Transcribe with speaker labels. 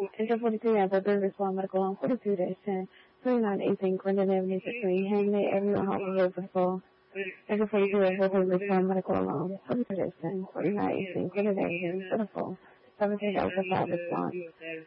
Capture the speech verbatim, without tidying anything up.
Speaker 1: Enter forty-three Alberta Respond Medical on forty-two days ten, twenty-nine eighteen Clinton Avenue sixteen, Hangman Avenue, Harvard Road for Enter forty-two Alberta Respond Medical on forty-two days ten, twenty-nine eighteen Clinton Avenue, seventeen Alpha five Respond.